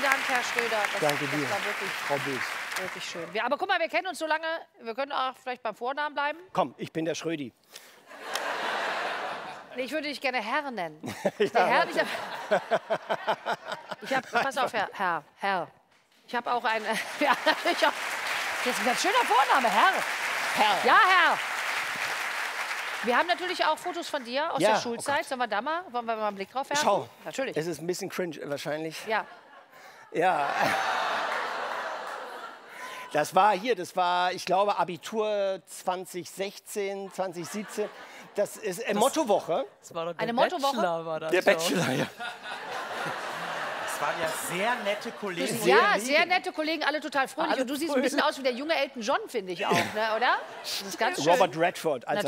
Dank, Herr Schröder. Danke dir, das war wirklich, Frau Bös. wirklich schön. Aber guck mal, wir kennen uns so lange, wir können auch vielleicht beim Vornamen bleiben. Komm, ich bin der Schrödi. Nee, ich würde dich gerne Herr nennen. Ja, Der Herr, pass auf, Herr. Ich habe auch ein, ja, das ist ein ganz schöner Vorname, Herr. Ja, Herr. Wir haben natürlich auch Fotos von dir aus Ja, der Schulzeit. Wollen wir mal einen Blick drauf werfen? Schau, Natürlich. es ist ein bisschen cringe wahrscheinlich. Ja. Ja. Das war, ich glaube, Abitur 2016, 2017. Das ist Mottowoche. Das war doch der Eine Mottowoche? Bachelor, war das Der doch. Bachelor, ja. Das waren ja sehr nette Kollegen. Ja, sehr nette Kollegen, alle total fröhlich. Alle Und du siehst ein bisschen aus wie der junge Elton John, finde ich auch, ne, oder? Das ist ganz schön. Robert Redford.